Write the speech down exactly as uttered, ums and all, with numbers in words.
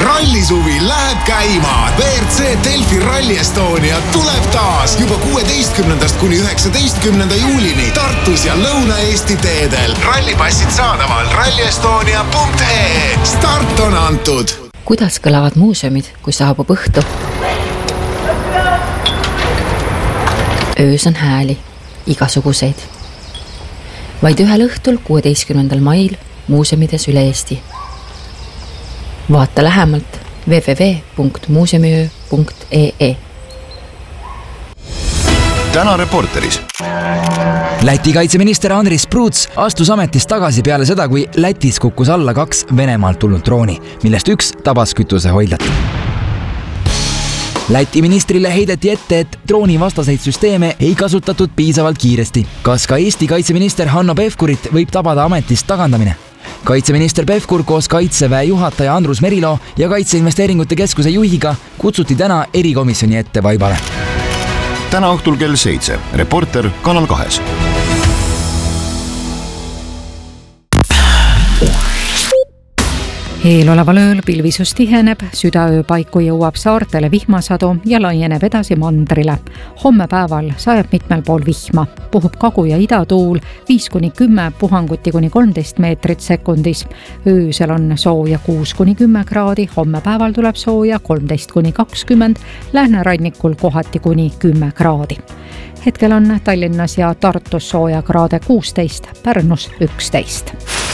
rallisuvi läheb käima. V R C Delfi Rally Estonia tuleb taas juba kuueteistkümnendast kuni üheksateistkümnenda juulini Tartus ja Lõuna-Eesti teedel. Rallipassid saadaval rallyestonia punkt ee. Start on antud. Kuidas kõlavad muuseumid, kui saabub õhtu? Öös on hääli, igasuguseid. Vaid ühel õhtul kuueteistkümnendal mail muuseumides üle Eesti. Vaata lähemalt w w w punkt muuseumiöö punkt ee. Täna Reporteris. Läti kaitseminister Andris Pruuts astus ametist tagasi peale seda, kui Lätis kukkus alla kaks Venemaalt tulnud drooni, millest üks tabas kütusehoidlat. Läti ministrile heideti ette, et drooni vastaseid süsteeme ei kasutatud piisavalt kiiresti. Kas ka Eesti kaitseminister Hanno Pevkurit võib tabada ametist tagandamine? Kaitseminister Pevkur koos Kaitseväe juhataja Andrus Merilo ja Kaitseinvesteeringute Keskuse juhiga kutsuti täna erikomisjoni ette vaibale. Täna õhtul kell seitse. Reporter Kanal kahes. Eeloleval ööl pilvisus tiheneb, südaöö paiku jõuab saartele vihmasadu ja laieneb edasi mandrile. Homme päeval sajab mitmel pool vihma. Puhub kagu- ja idatuul viis kuni kümme, puhanguti kuni kolmteist meetrit sekundis. Öösel on sooja kuus kuni kümme kraadi, homme päeval tuleb sooja kolmteist kuni kakskümmend, läänerannikul kohati kuni kümme kraadi. Hetkel on Tallinnas ja Tartus sooja kraade kuusteist, Pärnus üksteist.